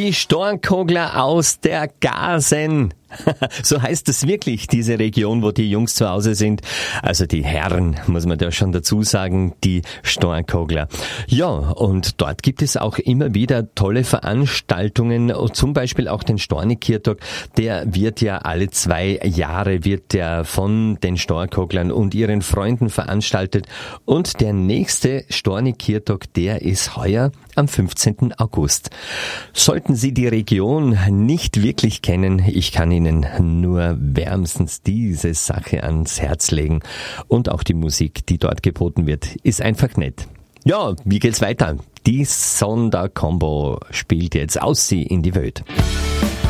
Die Stornkogler aus der Gasen. So heißt es wirklich, diese Region, wo die Jungs zu Hause sind. Also die Herren, muss man da schon dazu sagen, die Stornkogler. Ja, und dort gibt es auch immer wieder tolle Veranstaltungen, zum Beispiel auch den Stornikirtag. Der wird ja alle 2 Jahre wird der von den Stornkoglern und ihren Freunden veranstaltet. Und der nächste Stornikirtag, der ist heuer am 15. August. Sollten Sie die Region nicht wirklich kennen, ich kann Ihnen nur wärmstens diese Sache ans Herz legen. Und auch die Musik, die dort geboten wird, ist einfach nett. Ja, wie geht's weiter? Die Sonderkombo spielt jetzt Aus sie in die Welt.